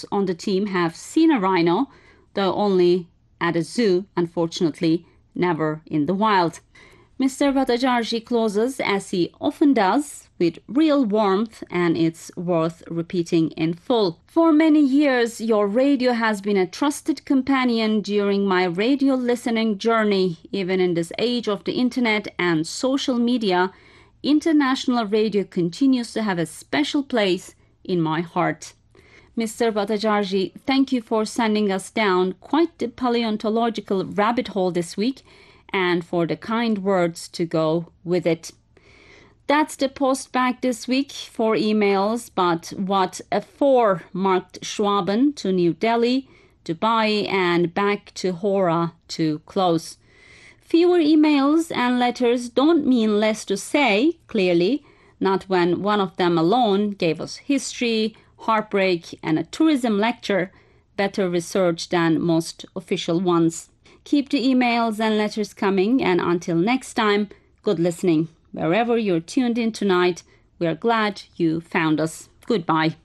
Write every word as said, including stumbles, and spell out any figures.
us on the team have seen a rhino, though only at a zoo, unfortunately, never in the wild. Mister Bhattacharjee closes, as he often does, with real warmth, and it's worth repeating in full. For many years, your radio has been a trusted companion during my radio listening journey. Even in this age of the internet and social media, international radio continues to have a special place in my heart. Mister Bhattacharjee, thank you for sending us down quite the paleontological rabbit hole this week, and for the kind words to go with it. That's the post back this week for emails, but what a four marked Schwaben to New Delhi, Dubai, and back to Hora to close. Fewer emails and letters don't mean less to say, clearly, not when one of them alone gave us history, heartbreak, and a tourism lecture, better researched than most official ones. Keep the emails and letters coming, and until next time, good listening. Wherever you're tuned in tonight, we're glad you found us. Goodbye.